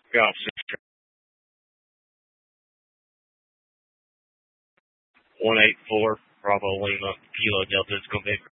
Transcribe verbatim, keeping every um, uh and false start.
Golf six one eight four Bravo Lima Kilo Delta. It's going to be